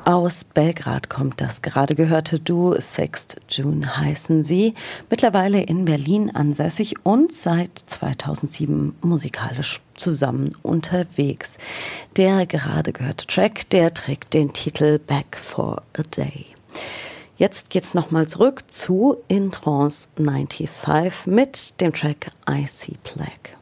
Aus Belgrad kommt das gerade gehörte Duo, Sixth June heißen sie, mittlerweile in Berlin ansässig und seit 2007 musikalisch zusammen unterwegs. Der gerade gehörte Track, der trägt den Titel Back for a Day. Jetzt geht's nochmal zurück zu In Trance 95 mit dem Track I See Black.